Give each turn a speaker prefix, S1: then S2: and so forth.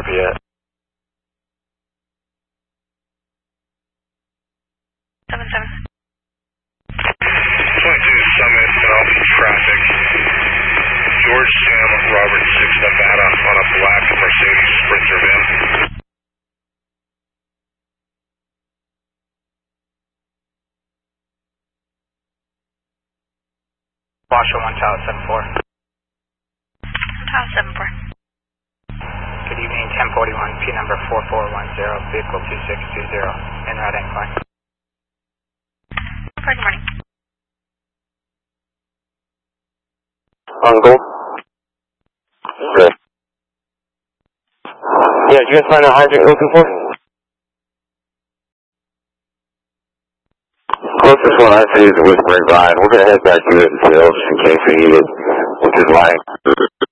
S1: Lafayette.
S2: 77.
S3: 22 Summit, off traffic. George Sam, Robert 6 Nevada on a black Mercedes Sprinter van.
S1: Washoe 1 Tower 74.
S2: 1 Tower 74.
S1: Good evening, 1041, P number 4410, vehicle 2620, en route incline.
S2: Good morning.
S4: Uncle? Okay. Yeah, did you guys find a hydrant you're looking for? Closest one I see is the Whispering Vine. We're going to head back to it in sales just in case we need it, which is why